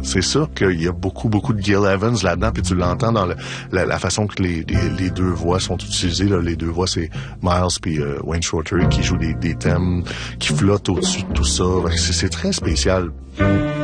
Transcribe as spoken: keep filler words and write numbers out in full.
C'est sûr qu'il y a beaucoup, beaucoup de Gil Evans là-dedans, puis tu l'entends dans le, la, la façon que les, les, les deux voix sont utilisées. Là. Les deux voix, c'est Miles puis euh, Wayne Shorter qui jouent des, des thèmes qui flottent au-dessus de tout ça. C'est, c'est très spécial.